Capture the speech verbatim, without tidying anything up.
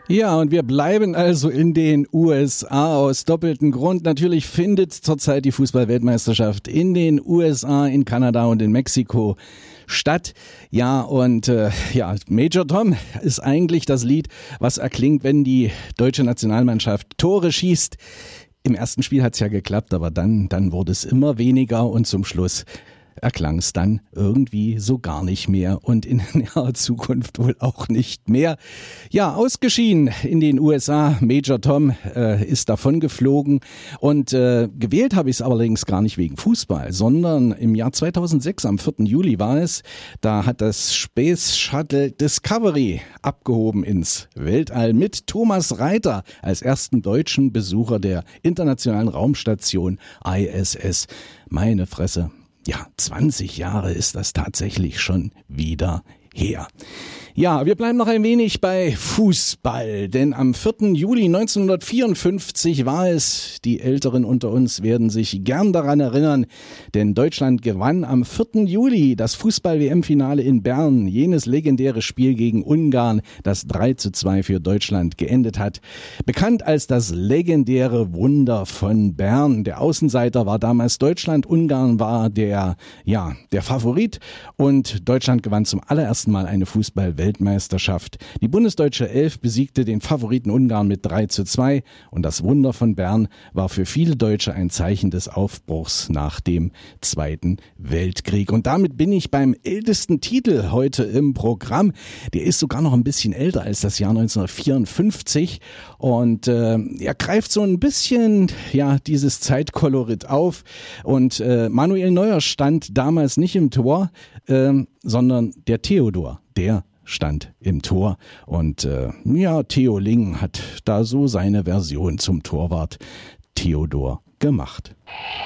Ja, und wir bleiben also in den U S A aus doppeltem Grund. Natürlich findet zurzeit die Fußball-Weltmeisterschaft in den U S A, in Kanada und in Mexiko statt. Ja, und äh, ja, Major Tom ist eigentlich das Lied, was erklingt, wenn die deutsche Nationalmannschaft Tore schießt. Im ersten Spiel hat's ja geklappt, aber dann, dann wurde es immer weniger und zum Schluss erklang es dann irgendwie so gar nicht mehr und in naher Zukunft wohl auch nicht mehr. Ja, ausgeschieden in den U S A. Major Tom äh, ist davon geflogen und äh, gewählt habe ich es allerdings gar nicht wegen Fußball, sondern im Jahr zweitausendsechs, am vierten Juli war es, da hat das Space Shuttle Discovery abgehoben ins Weltall mit Thomas Reiter als ersten deutschen Besucher der internationalen Raumstation I S S. Meine Fresse. Ja, zwanzig Jahre ist das tatsächlich schon wieder her. Ja, wir bleiben noch ein wenig bei Fußball, denn am vierten Juli neunzehnhundertvierundfünfzig war es, die Älteren unter uns werden sich gern daran erinnern, denn Deutschland gewann am vierten Juli das Fußball-W M-Finale in Bern, jenes legendäre Spiel gegen Ungarn, das drei zu zwei für Deutschland geendet hat. Bekannt als das legendäre Wunder von Bern. Der Außenseiter war damals Deutschland, Ungarn war der, ja, der Favorit und Deutschland gewann zum allerersten Mal eine Fußball-Weltmeisterschaft. Weltmeisterschaft. Die bundesdeutsche Elf besiegte den Favoriten Ungarn mit drei zu zwei und das Wunder von Bern war für viele Deutsche ein Zeichen des Aufbruchs nach dem Zweiten Weltkrieg. Und damit bin ich beim ältesten Titel heute im Programm. Der ist sogar noch ein bisschen älter als das Jahr neunzehnhundertvierundfünfzig und äh, er greift so ein bisschen ja dieses Zeitkolorit auf und äh, Manuel Neuer stand damals nicht im Tor, äh, sondern der Theodor, der stand im Tor und äh, ja, Theo Ling hat da so seine Version zum Torwart Theodor gemacht.